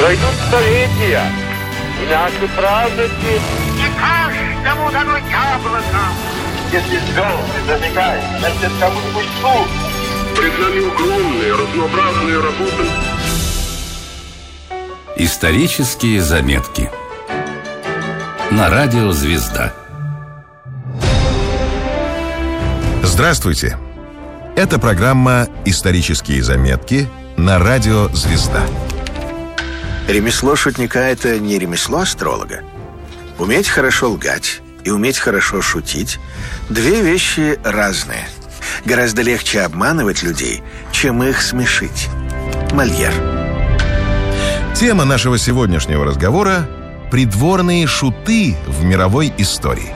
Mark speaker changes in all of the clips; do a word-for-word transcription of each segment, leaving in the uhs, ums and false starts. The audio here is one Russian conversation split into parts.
Speaker 1: Пройдут столетия, и наши праздники...
Speaker 2: Не каждому дано яблоко.
Speaker 3: Если звезды зажигают, значит, кому-нибудь суд.
Speaker 1: Пред нами огромные, разнообразные работы.
Speaker 4: Исторические заметки. На радио «Звезда».
Speaker 5: Здравствуйте! Это программа «Исторические заметки» на радио «Звезда».
Speaker 6: Ремесло шутника – это не ремесло астролога. Уметь хорошо лгать и уметь хорошо шутить – две вещи разные. Гораздо легче обманывать людей, чем их смешить. Мольер.
Speaker 5: Тема нашего сегодняшнего разговора – придворные шуты в мировой истории.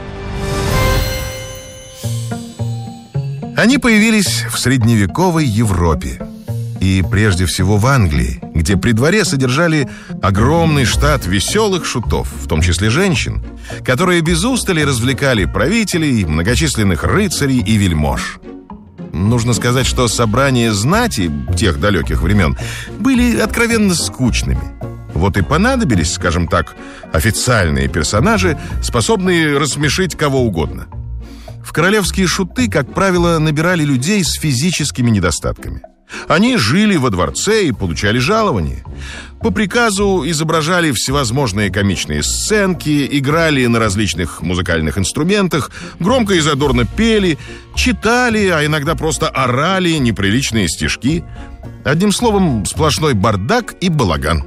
Speaker 5: Они появились в средневековой Европе. И прежде всего в Англии, где при дворе содержали огромный штат веселых шутов, в том числе женщин, которые без устали развлекали правителей, многочисленных рыцарей и вельмож. Нужно сказать, что собрания знати тех далеких времен были откровенно скучными. Вот и понадобились, скажем так, официальные персонажи, способные рассмешить кого угодно. В королевские шуты, как правило, набирали людей с физическими недостатками. Они жили во дворце и получали жалование. По приказу изображали всевозможные комичные сценки, играли на различных музыкальных инструментах, громко и задорно пели, читали, а иногда просто орали неприличные стишки. Одним словом, сплошной бардак и балаган.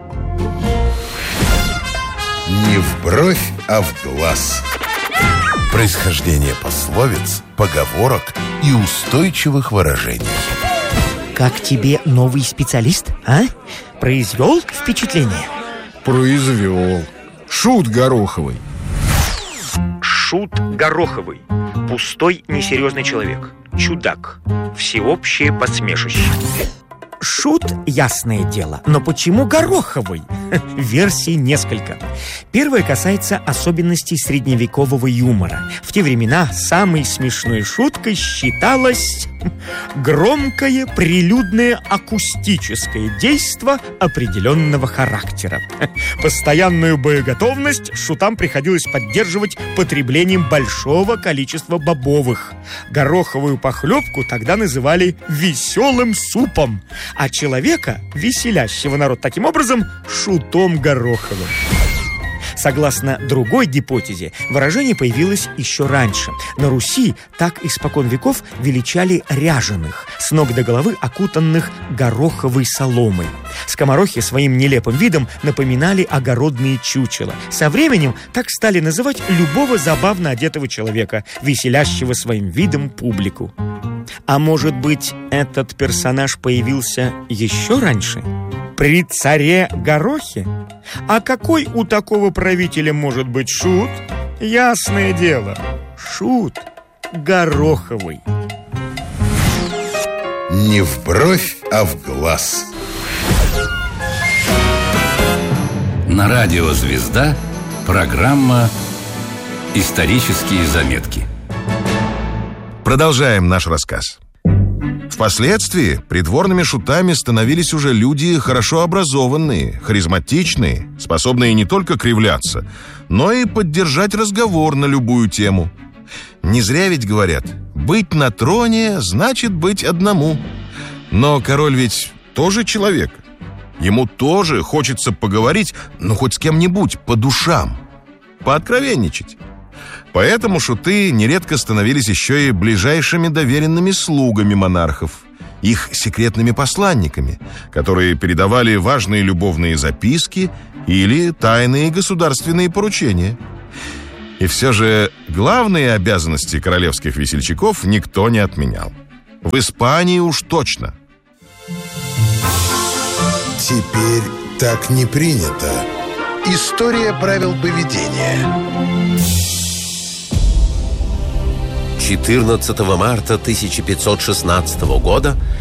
Speaker 7: Не в бровь, а в глаз. Происхождение пословиц, поговорок и устойчивых выражений.
Speaker 8: Как тебе новый специалист, а? Произвел впечатление?
Speaker 9: Произвел. Шут Гороховый.
Speaker 10: Шут Гороховый. Пустой, несерьезный человек. Чудак. Всеобщее посмешище.
Speaker 8: Шут, ясное дело, но почему Гороховый? Версий несколько. Первая касается особенностей средневекового юмора. В те времена самой смешной шуткой считалось громкое, прилюдное, акустическое действо определенного характера. Постоянную боеготовность шутам приходилось поддерживать потреблением большого количества бобовых. Гороховую похлебку тогда называли веселым супом, а человека, веселящего народ таким образом, шутом Гороховым. Согласно другой гипотезе, выражение появилось еще раньше. На Руси так испокон веков величали ряженых, с ног до головы окутанных гороховой соломой. Скоморохи своим нелепым видом напоминали огородные чучела. Со временем так стали называть любого забавно одетого человека, веселящего своим видом публику. А может быть, этот персонаж появился еще раньше? При царе Горохе? А какой у такого правителя может быть шут? Ясное дело, шут Гороховый.
Speaker 7: Не в бровь, а в глаз.
Speaker 4: На радио «Звезда» программа «Исторические заметки».
Speaker 5: Продолжаем наш рассказ. Впоследствии придворными шутами становились уже люди хорошо образованные, харизматичные, способные не только кривляться, но и поддержать разговор на любую тему. Не зря ведь говорят, быть на троне значит быть одному. Но король ведь тоже человек. Ему тоже хочется поговорить, ну хоть с кем-нибудь, по душам, пооткровенничать. Поэтому шуты нередко становились еще и ближайшими доверенными слугами монархов, их секретными посланниками, которые передавали важные любовные записки или тайные государственные поручения. И все же главные обязанности королевских весельчаков никто не отменял. В Испании уж точно.
Speaker 7: Теперь так не принято. История правил поведения.
Speaker 11: четырнадцатого марта тысяча пятьсот шестнадцатого года